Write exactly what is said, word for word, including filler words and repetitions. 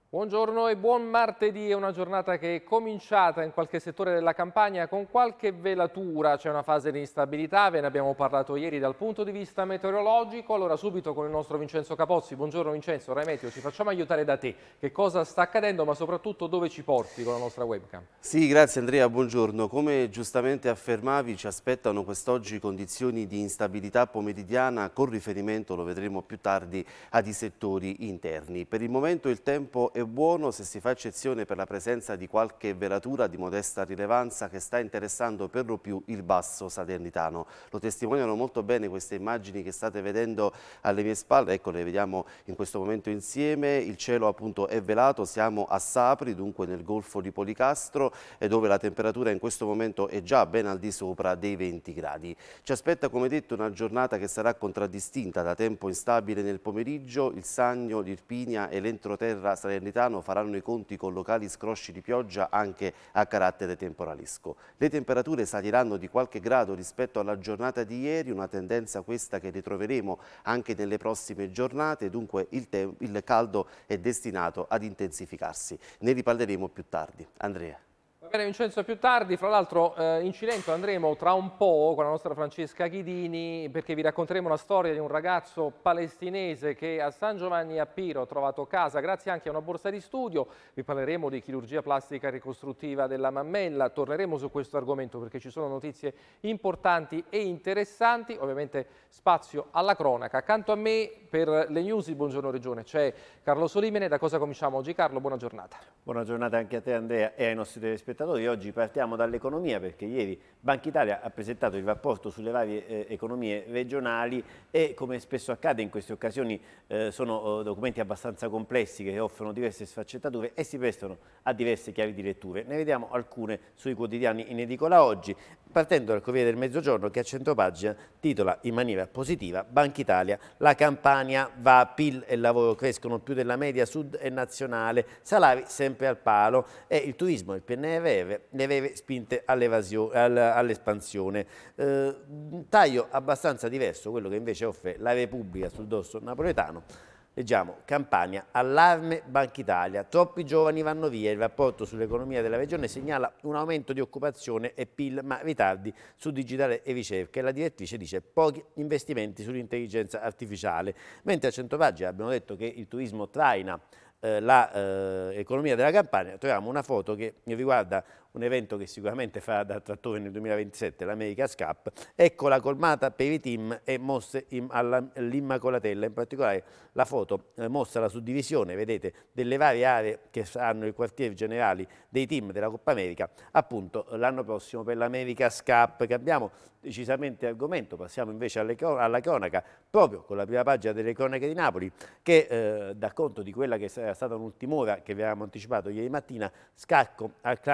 Buongiorno e buon martedì, è una giornata che è cominciata in qualche settore della Campania con qualche velatura, c'è una fase di instabilità, ve ne abbiamo parlato ieri dal punto di vista meteorologico, allora subito con il nostro Vincenzo Capozzi. Buongiorno Vincenzo, Rai Meteo, ci facciamo aiutare da te, che cosa sta accadendo ma soprattutto dove ci porti con la nostra webcam? Sì, grazie Andrea, buongiorno. Come giustamente affermavi, ci aspettano quest'oggi condizioni di instabilità pomeridiana con riferimento, lo vedremo più tardi, ad i settori interni. Per il momento il tempo è buono, se si fa eccezione per la presenza di qualche velatura di modesta rilevanza che sta interessando per lo più il basso salernitano. Lo testimoniano molto bene queste immagini che state vedendo alle mie spalle, ecco, le vediamo in questo momento insieme. Il cielo appunto è velato, siamo a Sapri, dunque nel golfo di Policastro, e dove la temperatura in questo momento è già ben al di sopra dei venti gradi. Ci aspetta, come detto, una giornata che sarà contraddistinta da tempo instabile nel pomeriggio. Il Sannio, l'Irpinia e l'entroterra salernitano faranno i conti con locali scrosci di pioggia anche a carattere temporalesco. Le temperature saliranno di qualche grado rispetto alla giornata di ieri, una tendenza questa che ritroveremo anche nelle prossime giornate, dunque il, il caldo è destinato ad intensificarsi. Ne riparleremo più tardi. Andrea. Va bene Vincenzo, più tardi, fra l'altro eh, in Cilento andremo tra un po' con la nostra Francesca Chidini perché vi racconteremo la storia di un ragazzo palestinese che a San Giovanni a Piro ha trovato casa grazie anche a una borsa di studio. Vi parleremo di chirurgia plastica ricostruttiva della mammella, torneremo su questo argomento perché ci sono notizie importanti e interessanti, ovviamente spazio alla cronaca. Accanto a me per le news di Buongiorno Regione c'è Carlo Solimene. Da cosa cominciamo oggi Carlo? Buona giornata. Buona giornata anche a te Andrea e ai nostri telespettatori. Oggi partiamo dall'economia perché ieri Banca Italia ha presentato il rapporto sulle varie eh, economie regionali e, come spesso accade in queste occasioni, eh, sono eh, documenti abbastanza complessi che offrono diverse sfaccettature e si prestano a diverse chiavi di letture. Ne vediamo alcune sui quotidiani in edicola oggi, partendo dal Corriere del Mezzogiorno che a centropagina titola in maniera positiva: Banca Italia, la Campania va, P I L e lavoro crescono più della media sud e nazionale, salari sempre al palo, e il turismo e il P N R R le vere spinte all'espansione. Eh, taglio abbastanza diverso quello che invece offre la Repubblica sul dorso napoletano. Leggiamo: Campania, allarme Banca Italia, troppi giovani vanno via, il rapporto sull'economia della regione segnala un aumento di occupazione e P I L ma ritardi su digitale e ricerca, e la direttrice dice pochi investimenti sull'intelligenza artificiale, mentre a centropagina abbiamo detto che il turismo traina l'economia eh, della Campania. Troviamo una foto che riguarda un evento che sicuramente farà da attrattore nel duemilaventisette, l'America's Cup. Ecco la colmata per i team e mosse all'Immacolatella. In particolare la foto eh, mostra la suddivisione, vedete, delle varie aree che saranno i quartieri generali dei team della Coppa America appunto l'anno prossimo per l'America's Cup. Cambiamo decisamente argomento, passiamo invece alle, alla cronaca, proprio con la prima pagina delle cronache di Napoli che eh, dà conto di quella che sarà stata un'ultima ora che vi avevamo anticipato ieri mattina: scacco al